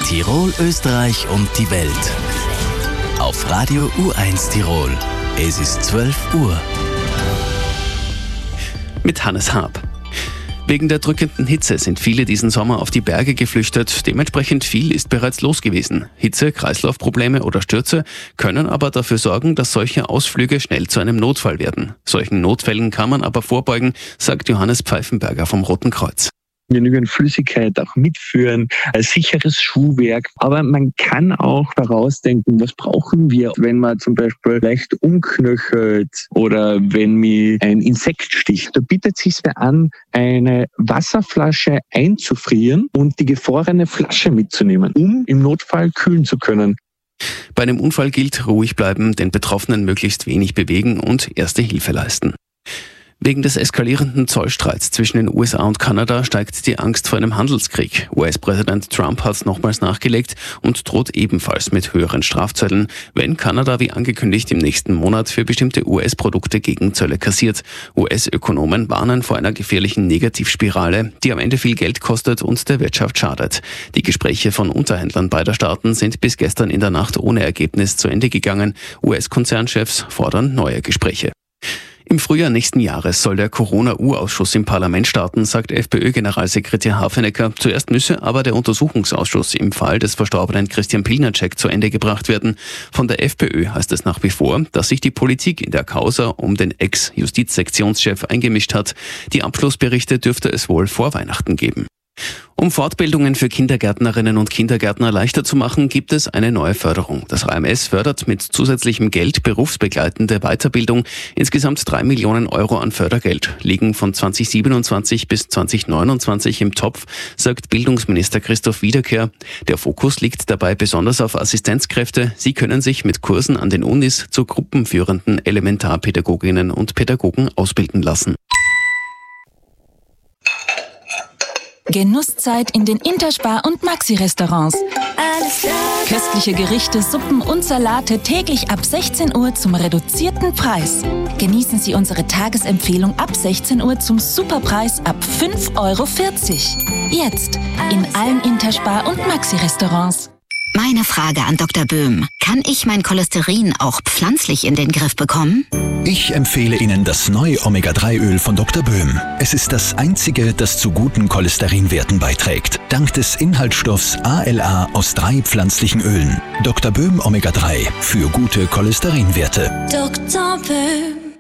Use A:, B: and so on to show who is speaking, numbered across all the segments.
A: Tirol, Österreich und die Welt. Auf Radio U1 Tirol. Es ist 12 Uhr.
B: Mit Hannes Haab. Wegen der drückenden Hitze sind viele diesen Sommer auf die Berge geflüchtet. Dementsprechend viel ist bereits los gewesen. Hitze, Kreislaufprobleme oder Stürze können aber dafür sorgen, dass solche Ausflüge schnell zu einem Notfall werden. Solchen Notfällen kann man aber vorbeugen, sagt Johannes Pfeifenberger vom Roten Kreuz.
C: Genügend Flüssigkeit auch mitführen, ein sicheres Schuhwerk. Aber man kann auch vorausdenken, was brauchen wir, wenn man zum Beispiel leicht umknöchelt oder wenn mich ein Insekt sticht. Da bietet es sich an, eine Wasserflasche einzufrieren und die gefrorene Flasche mitzunehmen, um im Notfall kühlen zu können.
B: Bei einem Unfall gilt, ruhig bleiben, den Betroffenen möglichst wenig bewegen und erste Hilfe leisten. Wegen des eskalierenden Zollstreits zwischen den USA und Kanada steigt die Angst vor einem Handelskrieg. US-Präsident Trump hat nochmals nachgelegt und droht ebenfalls mit höheren Strafzöllen, wenn Kanada wie angekündigt im nächsten Monat für bestimmte US-Produkte Gegenzölle kassiert. US-Ökonomen warnen vor einer gefährlichen Negativspirale, die am Ende viel Geld kostet und der Wirtschaft schadet. Die Gespräche von Unterhändlern beider Staaten sind bis gestern in der Nacht ohne Ergebnis zu Ende gegangen. US-Konzernchefs fordern neue Gespräche. Im Frühjahr nächsten Jahres soll der Corona-U-Ausschuss im Parlament starten, sagt FPÖ-Generalsekretär Hafenecker. Zuerst müsse aber der Untersuchungsausschuss im Fall des verstorbenen Christian Pilnacek zu Ende gebracht werden. Von der FPÖ heißt es nach wie vor, dass sich die Politik in der Causa um den Ex-Justizsektionschef eingemischt hat. Die Abschlussberichte dürfte es wohl vor Weihnachten geben. Um Fortbildungen für Kindergärtnerinnen und Kindergärtner leichter zu machen, gibt es eine neue Förderung. Das RMS fördert mit zusätzlichem Geld berufsbegleitende Weiterbildung. Insgesamt 3 Millionen Euro an Fördergeld liegen von 2027 bis 2029 im Topf, sagt Bildungsminister Christoph Wiederkehr. Der Fokus liegt dabei besonders auf Assistenzkräfte. Sie können sich mit Kursen an den Unis zu gruppenführenden Elementarpädagoginnen und Pädagogen ausbilden lassen.
D: Genusszeit in den Interspar- und Maxi-Restaurants. Köstliche Gerichte, Suppen und Salate täglich ab 16 Uhr zum reduzierten Preis. Genießen Sie unsere Tagesempfehlung ab 16 Uhr zum Superpreis ab 5,40 €. Jetzt in allen Interspar- und Maxi-Restaurants.
E: Meine Frage an Dr. Böhm. Kann ich mein Cholesterin auch pflanzlich in den Griff bekommen?
F: Ich empfehle Ihnen das neue Omega-3-Öl von Dr. Böhm. Es ist das einzige, das zu guten Cholesterinwerten beiträgt. Dank des Inhaltsstoffs ALA aus 3 pflanzlichen Ölen. Dr. Böhm Omega-3 für gute Cholesterinwerte.
G: Dr. Böhm.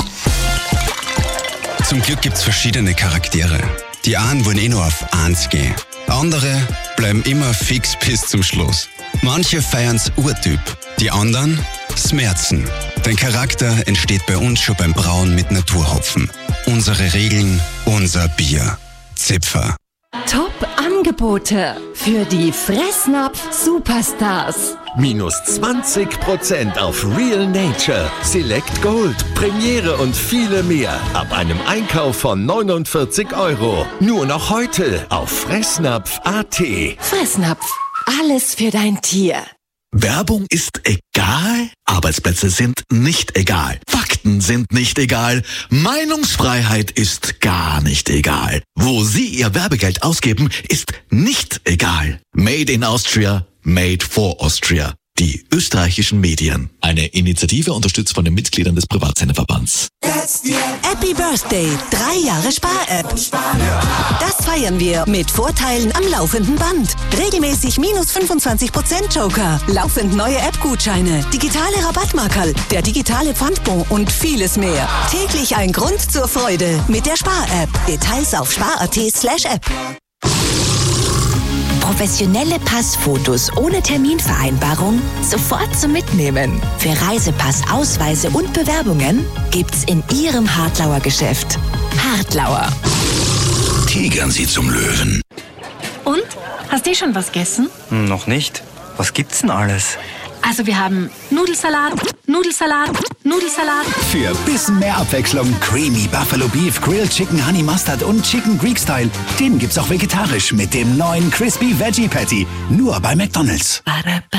H: Zum Glück gibt's verschiedene Charaktere. Die einen wollen nur auf 1 gehen. Andere bleiben immer fix bis zum Schluss. Manche feiern's Urtyp, die anderen Smerzen. Dein Charakter entsteht bei uns schon beim Brauen mit Naturhopfen. Unsere Regeln, unser Bier. Zipfer.
I: Top-Angebote für die Fressnapf Superstars.
J: Minus 20% auf Real Nature, Select Gold, Premiere und viele mehr. Ab einem Einkauf von 49 €. Nur noch heute auf Fressnapf.at.
I: Fressnapf, alles für dein Tier.
K: Werbung ist egal, Arbeitsplätze sind nicht egal, Fakten sind nicht egal, Meinungsfreiheit ist gar nicht egal. Wo Sie Ihr Werbegeld ausgeben, ist nicht egal. Made in Austria, made for Austria. Die österreichischen Medien. Eine Initiative unterstützt von den Mitgliedern des Privatsenderverbands.
L: Happy Birthday, 3 Jahre Spar-App. Das feiern wir mit Vorteilen am laufenden Band. Regelmäßig minus 25% Joker, laufend neue App-Gutscheine, digitale Rabattmarkerl, der digitale Pfandbon und vieles mehr. Täglich ein Grund zur Freude mit der Spar-App. Details auf spar.at/app.
M: Professionelle Passfotos ohne Terminvereinbarung sofort zum Mitnehmen. Für Reisepass, Ausweise und Bewerbungen gibt's in Ihrem Hartlauer Geschäft. Hartlauer.
K: Tigern Sie zum Löwen.
N: Und? Hast du schon was gegessen?
O: Noch nicht. Was gibt's denn alles?
N: Also wir haben Nudelsalat,
P: Für bisschen mehr Abwechslung Creamy Buffalo Beef, Grilled Chicken Honey Mustard und Chicken Greek Style. Den gibt's auch vegetarisch mit dem neuen Crispy Veggie Patty. Nur bei McDonald's.